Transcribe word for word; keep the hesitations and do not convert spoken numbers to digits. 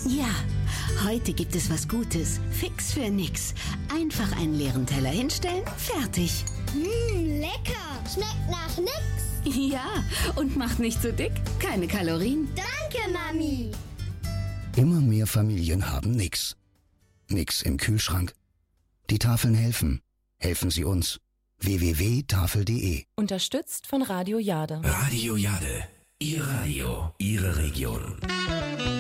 Ja, heute gibt es was Gutes. Fix für nix. Einfach einen leeren Teller hinstellen, fertig. Mmm, lecker. Schmeckt nach nix. Ja, und macht nicht so dick. Keine Kalorien. Danke, Mami. Immer mehr Familien haben nix. Nix im Kühlschrank. Die Tafeln helfen. Helfen Sie uns. w w w punkt tafel punkt de Unterstützt von Radio Jade. Radio Jade. Ihr Radio, Ihre Region.